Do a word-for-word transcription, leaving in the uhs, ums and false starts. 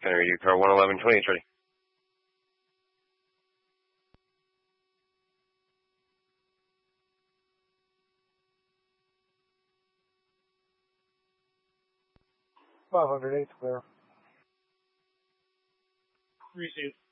Center, you car one eleven twenty, it's ready. five hundred eight, clear. Received.